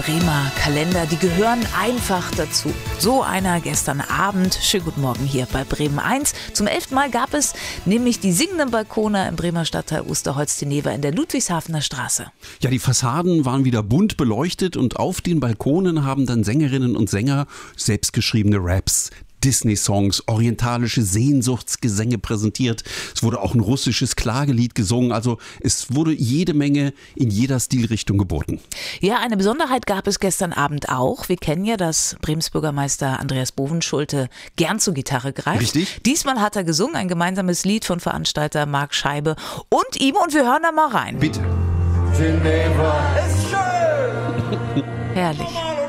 Bremer Kalender, die gehören einfach dazu. So einer gestern Abend. Schönen guten Morgen hier bei Bremen 1. Zum 11. Mal gab es nämlich die singenden Balkone im Bremer Stadtteil Osterholz-Teneva in der Ludwigshafener Straße. Ja, die Fassaden waren wieder bunt beleuchtet und auf den Balkonen haben dann Sängerinnen und Sänger selbstgeschriebene Raps, Disney-Songs, orientalische Sehnsuchtsgesänge präsentiert. Es wurde auch ein russisches Klagelied gesungen. Also es wurde jede Menge in jeder Stilrichtung geboten. Ja, eine Besonderheit gab es gestern Abend auch. Wir kennen ja, dass Brems Bürgermeister Andreas Bovenschulte gern zur Gitarre greift. Richtig. Diesmal hat er gesungen, ein gemeinsames Lied von Veranstalter Marc Scheibe und ihm. Und wir hören da mal rein. Bitte. Geneva ist schön. Herrlich.